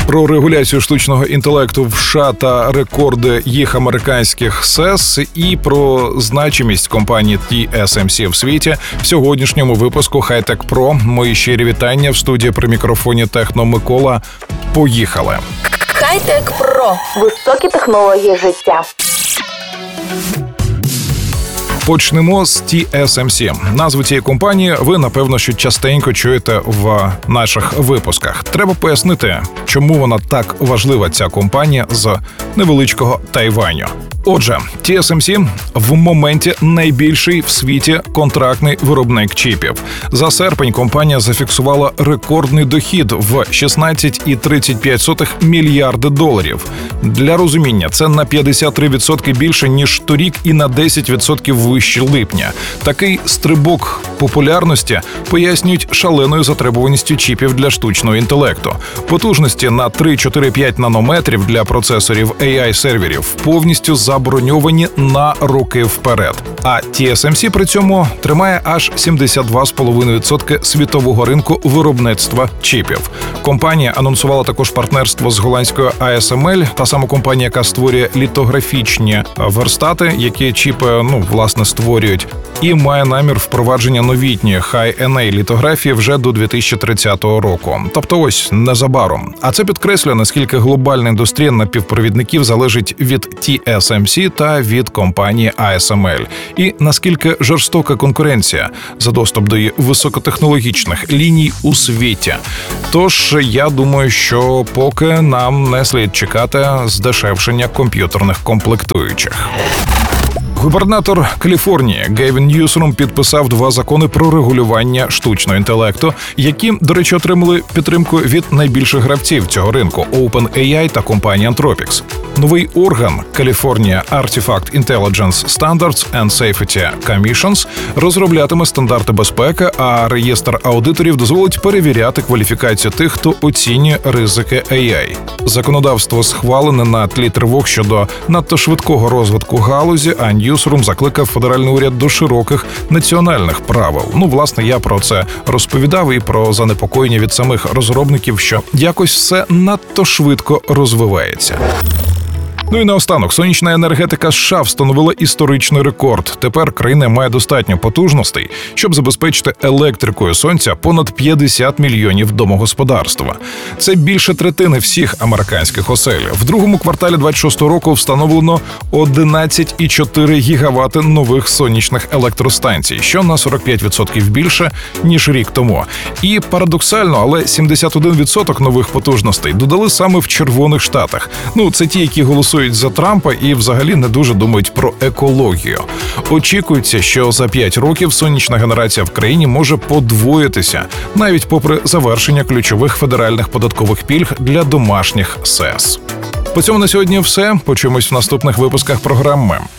Про регуляцію штучного інтелекту в США та рекорди їх американських СЕС і про значимість компанії TSMC в світі в сьогоднішньому випуску Хай-Тек Про. Мої щирі вітання в студії при мікрофоні Техно Микола. Поїхали! Хай-Тек Про. Високі технології життя. Почнемо з TSMC. Назву цієї компанії ви, напевно, що частенько чуєте в наших випусках. Треба пояснити, чому вона так важлива, ця компанія з невеличкого Тайваню. Отже, TSMC в моменті найбільший в світі контрактний виробник чіпів. За серпень компанія зафіксувала рекордний дохід в 16,35 мільярди доларів. Для розуміння, це на 53% більше, ніж торік, і на 10% вище липня. Такий стрибок популярності пояснюють шаленою затребуваністю чіпів для штучного інтелекту. Потужності на 3-4-5 нанометрів для процесорів AI-серверів повністю заброньовані на роки вперед. А TSMC при цьому тримає аж 72,5% світового ринку виробництва чіпів. Компанія анонсувала також партнерство з голландською ASML, та сама компанія, яка створює літографічні верстати, які чіпи, власне, створюють, і має намір впровадження новітньої High-NA літографії вже до 2030 року. Тобто ось незабаром. А це підкреслює, наскільки глобальна індустрія напівпровідників залежить від TSMC та від компанії ASML. І наскільки жорстока конкуренція за доступ до її високотехнологічних ліній у світі. Тож, я думаю, що поки нам не слід чекати здешевшення комп'ютерних комплектуючих. Губернатор Каліфорнії Гевін Ньюсом підписав 2 закони про регулювання штучного інтелекту, які, до речі, отримали підтримку від найбільших гравців цього ринку – OpenAI та компанії Anthropic. Новий орган California Artifact Intelligence Standards and Safety Commissions розроблятиме стандарти безпеки, а реєстр аудиторів дозволить перевіряти кваліфікацію тих, хто оцінює ризики AI. Законодавство схвалене на тлі тривог щодо надто швидкого розвитку галузі, а Ньюсом закликав федеральний уряд до широких національних правил. Власне, я про це розповідав і про занепокоєння від самих розробників, що якось все надто швидко розвивається. І наостанок, сонячна енергетика США встановила історичний рекорд. Тепер країна має достатньо потужностей, щоб забезпечити електрикою сонця понад 50 мільйонів домогосподарства. Це більше третини всіх американських осель. В другому кварталі 26 року встановлено 11,4 гігавати нових сонячних електростанцій, що на 45% більше, ніж рік тому. І парадоксально, але 71% нових потужностей додали саме в Червоних Штатах. Це ті, які голосують за Трампа і взагалі не дуже думають про екологію. Очікується, що за 5 років сонячна генерація в країні може подвоїтися, навіть попри завершення ключових федеральних податкових пільг для домашніх СЕС. По цьому на сьогодні все. Почуємось в наступних випусках програми.